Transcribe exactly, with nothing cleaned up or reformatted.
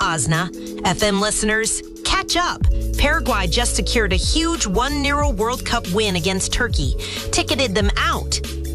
Osna. F M listeners, catch up. Paraguay just secured a huge one nil World Cup win against Turkey, ticketed them out.